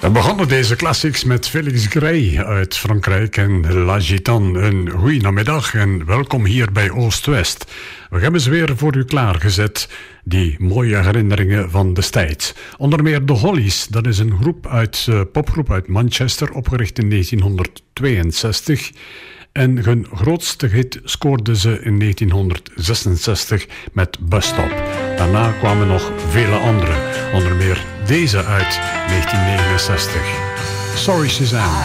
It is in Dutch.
We begonnen deze classics met Felix Gray uit Frankrijk en La Gitane. Een goeie namiddag en welkom hier bij Oost-West. We hebben ze weer voor u klaargezet, die mooie herinneringen van destijds. Onder meer de Hollies, dat is een popgroep uit Manchester, opgericht in 1962... En hun grootste hit scoorden ze in 1966 met Bus Stop. Daarna kwamen nog vele andere, onder meer deze uit 1969. Sorry Suzanne.